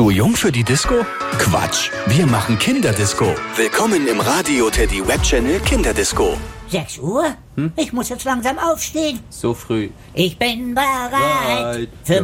Zu jung für die Disco? Quatsch, wir machen Kinderdisco. Willkommen im Radio Teddy Webchannel Kinderdisco. 6 Uhr? Ich muss jetzt langsam aufstehen. So früh. Ich bin bereit. Für